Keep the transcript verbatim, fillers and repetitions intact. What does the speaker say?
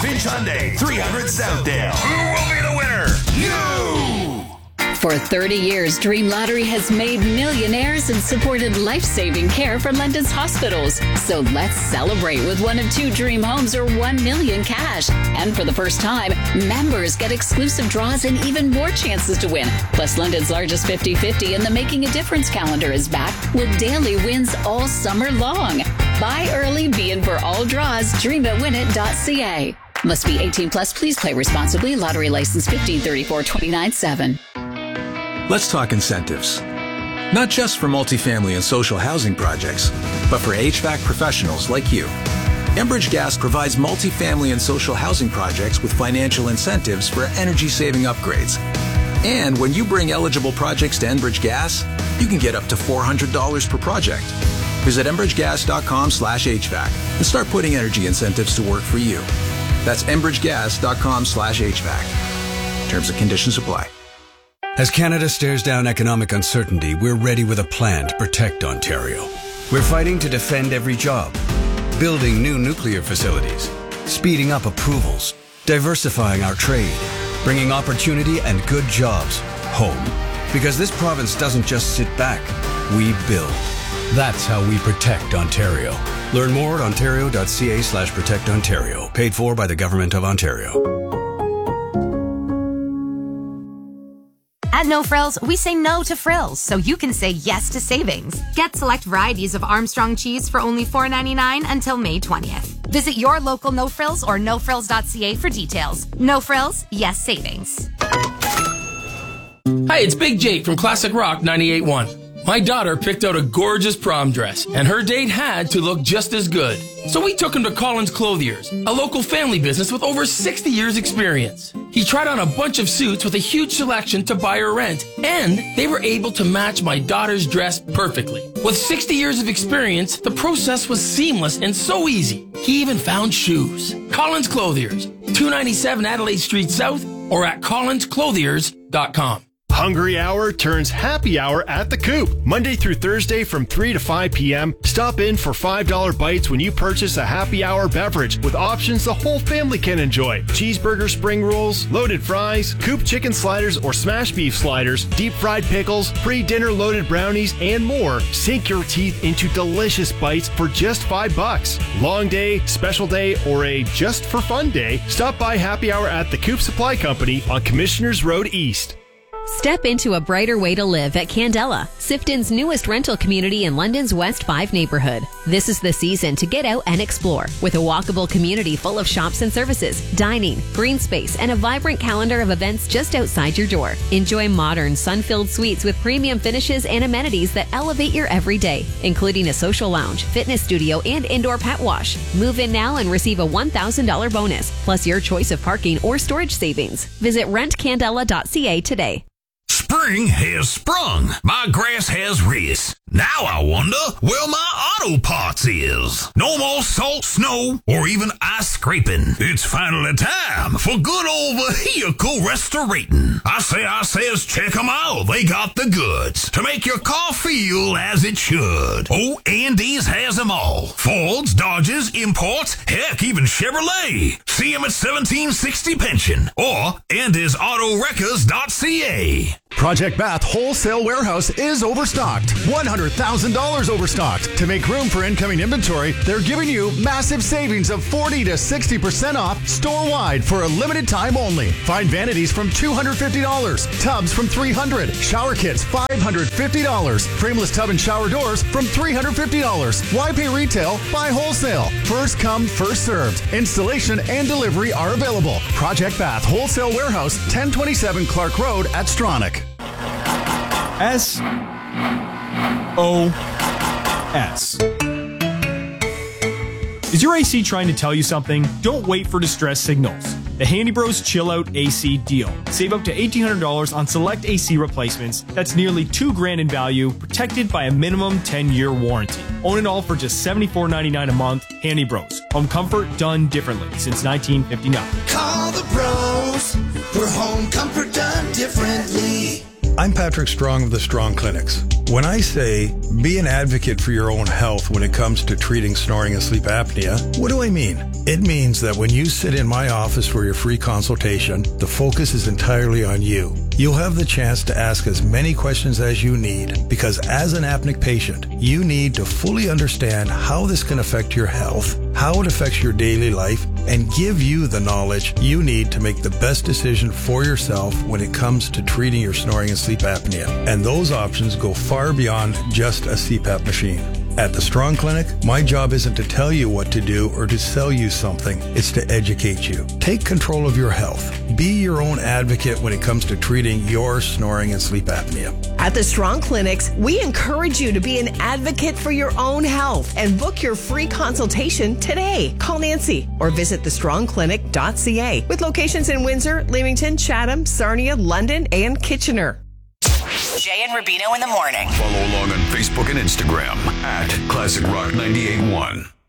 Finch Hyundai, three hundred Southdale. Who will be the winner? You! For thirty years, Dream Lottery has made millionaires and supported life-saving care for London's hospitals. So let's celebrate with one of two dream homes or one million cash. And for the first time, members get exclusive draws and even more chances to win. Plus, London's largest fifty fifty and the Making a Difference calendar is back with daily wins all summer long. Buy early, be in for all draws. dream it win it dot c a. Must be eighteen plus. Please play responsibly. Lottery license fifteen thirty-four twenty-nine seven. Let's talk incentives. Not just for multifamily and social housing projects, but for H V A C professionals like you. Enbridge Gas provides multifamily and social housing projects with financial incentives for energy-saving upgrades. And when you bring eligible projects to Enbridge Gas, you can get up to four hundred dollars per project. Visit enbridge gas dot com slash H V A C and start putting energy incentives to work for you. That's enbridge gas dot com slash H V A C. Terms and conditions apply. As Canada stares down economic uncertainty, we're ready with a plan to protect Ontario. We're fighting to defend every job, building new nuclear facilities, speeding up approvals, diversifying our trade, bringing opportunity and good jobs home. Because this province doesn't just sit back, we build. That's how we protect Ontario. Learn more at ontario dot c a slash protect ontario. Paid for by the Government of Ontario. At No Frills, we say no to frills, so you can say yes to savings. Get select varieties of Armstrong cheese for only four dollars and ninety-nine cents until May twentieth. Visit your local No Frills or no frills dot c a for details. No Frills, yes savings. Hi, it's Big Jake from Classic Rock ninety-eight point one. My daughter picked out a gorgeous prom dress, and her date had to look just as good. So we took him to Collins Clothiers, a local family business with over sixty years experience. He tried on a bunch of suits with a huge selection to buy or rent, and they were able to match my daughter's dress perfectly. With sixty years of experience, the process was seamless and so easy. He even found shoes. Collins Clothiers, two ninety-seven Adelaide Street South, or at collins clothiers dot com. Hungry Hour turns happy hour at the Coop. Monday through Thursday from three to five p.m. Stop in for five dollar bites when you purchase a happy hour beverage with options the whole family can enjoy. Cheeseburger spring rolls, loaded fries, Coop chicken sliders or smashed beef sliders, deep fried pickles, pre-dinner loaded brownies, and more. Sink your teeth into delicious bites for just five bucks. Long day, special day, or a just for fun day, stop by happy hour at the Coop Supply Company on Commissioners Road East. Step into a brighter way to live at Candela, Sifton's newest rental community in London's West five neighborhood. This is the season to get out and explore, with a walkable community full of shops and services, dining, green space, and a vibrant calendar of events just outside your door. Enjoy modern, sun-filled suites with premium finishes and amenities that elevate your everyday, including a social lounge, fitness studio, and indoor pet wash. Move in now and receive a one thousand dollars bonus, plus your choice of parking or storage savings. Visit rent candela dot c a today. Spring has sprung. My grass has raised. Now I wonder where my auto parts is. No more salt, snow, or even ice scraping. It's finally time for good old vehicle restorating. I say, I says, check them out. They got the goods to make your car feel as it should. Oh, Andy's has them all. Fords, Dodges, imports, heck, even Chevrolet. See them at seventeen sixty Pension or andys auto wreckers dot c a. Project Bath Wholesale Warehouse is overstocked. one hundred thousand dollars overstocked. To make room for incoming inventory, they're giving you massive savings of forty to sixty percent off store-wide for a limited time only. Find vanities from two hundred fifty dollars, tubs from three hundred dollars, shower kits five hundred fifty dollars, frameless tub and shower doors from three hundred fifty dollars. Why pay retail? Buy wholesale. First come, first served. Installation and delivery are available. Project Bath Wholesale Warehouse, ten twenty-seven Clark Road at Stronach. S O S. Is your A C trying to tell you something? Don't wait for distress signals. The Handy Bros Chill Out A C deal. Save up to eighteen hundred dollars on select A C replacements. That's nearly two grand in value, protected by a minimum ten-year warranty. Own it all for just seventy-four ninety-nine a month. Handy Bros. Home comfort done differently since nineteen fifty-nine. Call the Bros for home comfort done differently. I'm Patrick Strong of the Strong Clinics. When I say be an advocate for your own health when it comes to treating snoring and sleep apnea, what do I mean? It means that when you sit in my office for your free consultation, the focus is entirely on you. You'll have the chance to ask as many questions as you need, because as an apneic patient, you need to fully understand how this can affect your health, how it affects your daily life, and give you the knowledge you need to make the best decision for yourself when it comes to treating your snoring and sleep apnea. And those options go far beyond just a C PAP machine. At the Strong Clinic, my job isn't to tell you what to do or to sell you something. It's to educate you. Take control of your health. Be your own advocate when it comes to treating your snoring and sleep apnea. At the Strong Clinics, we encourage you to be an advocate for your own health and book your free consultation today. Call Nancy or visit the strong clinic dot c a with locations in Windsor, Leamington, Chatham, Sarnia, London, and Kitchener. Jay and Rubino in the morning. Follow along on Facebook and Instagram at Classic Rock ninety-eight point one.